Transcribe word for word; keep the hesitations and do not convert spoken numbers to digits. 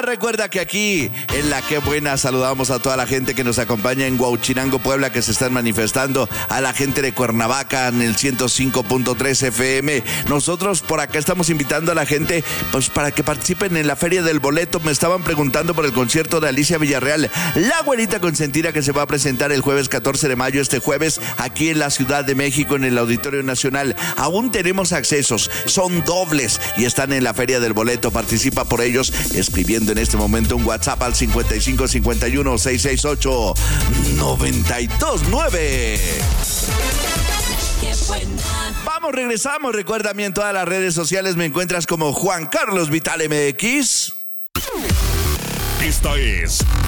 recuerda que aquí en La Qué Buena saludamos a toda la gente que nos acompaña en Huauchinango, Puebla, que se están manifestando, a la gente de Cuernavaca en el ciento cinco punto tres F M. Nosotros por acá estamos invitando a la gente pues para que participen en la Feria del Boleto. Me estaban preguntando por el concierto de Alicia Villarreal, la güerita consentida, que se va a presentar el jueves catorce de mayo, este jueves, aquí en la Ciudad de México, en el Auditorio Nacional. Aún tenemos accesos, son dobles y están en la Feria del Boleto. Participa por ellos escribiendo en este momento un WhatsApp al cincuenta y cinco cincuenta y uno seiscientos sesenta y ocho noventa y dos nueve. Qué buena. Vamos, regresamos. Recuerda, a mí en todas las redes sociales me encuentras como Juan Carlos Vital M X. Esta es